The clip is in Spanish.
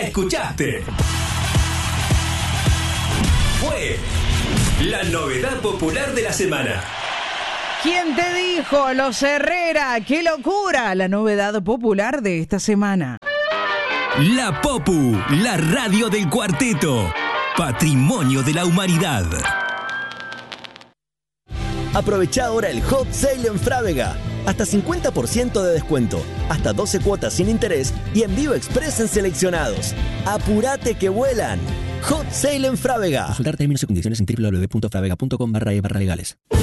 escuchaste. Fue la novedad popular de la semana. ¿Quién te dijo? Los Herrera. ¡Qué locura! La novedad popular de esta semana. La Popu, la radio del cuarteto. Patrimonio de la humanidad. Aprovecha ahora el Hot Sale en Frávega. Hasta 50% de descuento, hasta 12 cuotas sin interés y envío express en seleccionados. ¡Apurate que vuelan! Hot Sale en Frávega. Consultar términos y condiciones en www.fravega.com/legales.